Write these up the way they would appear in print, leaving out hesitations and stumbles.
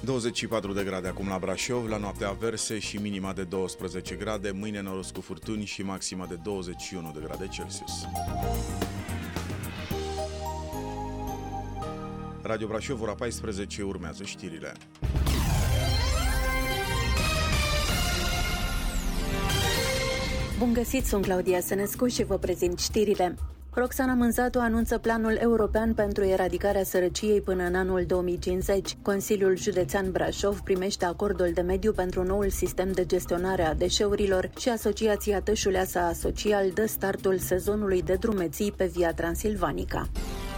24 de grade acum la Brașov, la noaptea averse și minima de 12 grade, mâine norost cu furtuni și maxima de 21 de grade Celsius. Radio Brașov, ora 14, urmează știrile. Bun găsit, sunt Claudia Sănescu și vă prezint știrile. Roxana Mânzatu anunță planul european pentru eradicarea sărăciei până în anul 2050. Consiliul Județean Brașov primește acordul de mediu pentru noul sistem de gestionare a deșeurilor și Asociația Tășuleasa Social dă startul sezonului de drumeții pe Via Transilvanica.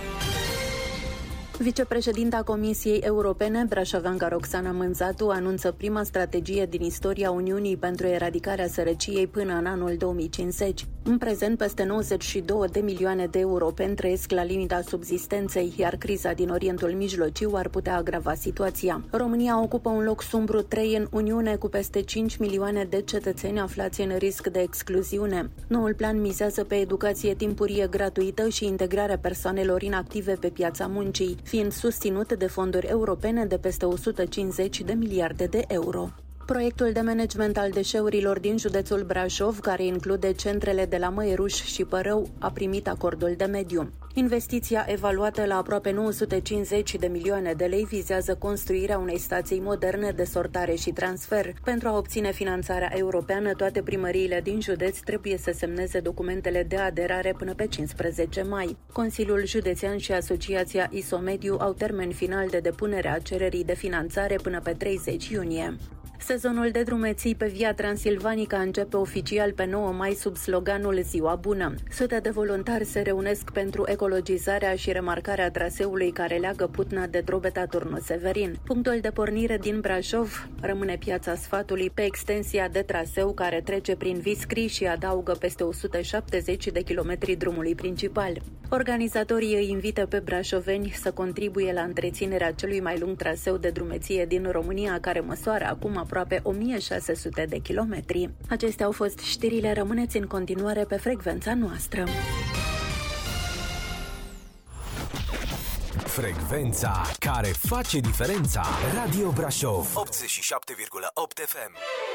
Vicepreședinta Comisiei Europene, brașoveanca Roxana Mânzatu, anunță prima strategie din istoria Uniunii pentru eradicarea sărăciei până în anul 2050. În prezent, peste 92 de milioane de europeni trăiesc la limita subzistenței, iar criza din Orientul Mijlociu ar putea agrava situația. România ocupă un loc sumbru 3 în Uniune, cu peste 5 milioane de cetățeni aflați în risc de excluziune. Noul plan mizează pe educație timpurie gratuită și integrarea persoanelor inactive pe piața muncii, fiind susținut de fonduri europene de peste 150 de miliarde de euro. Proiectul de management al deșeurilor din județul Brașov, care include centrele de la Măieruș și Părău, a primit acordul de mediu. Investiția, evaluată la aproape 950 de milioane de lei, vizează construirea unei stații moderne de sortare și transfer. Pentru a obține finanțarea europeană, toate primăriile din județ trebuie să semneze documentele de aderare până pe 15 mai. Consiliul Județean și Asociația ISOMediu au termen final de depunere a cererii de finanțare până pe 30 iunie. Sezonul de drumeții pe Via Transilvanica începe oficial pe 9 mai sub sloganul Ziua Bună. Sute de voluntari se reunesc pentru ecologizarea și remarcarea traseului care leagă Putna de Drobeta Turnu Severin. Punctul de pornire din Brașov rămâne Piața Sfatului pe extensia de traseu care trece prin Viscri și adaugă peste 170 de kilometri drumului principal. Organizatorii îi invită pe brașoveni să contribuie la întreținerea celui mai lung traseu de drumeție din România, care măsoară acum aproape 1600 de kilometri. Acestea au fost știrile, rămâneți în continuare pe frecvența noastră. Frecvența care face diferența. Radio Brașov 87,8 FM.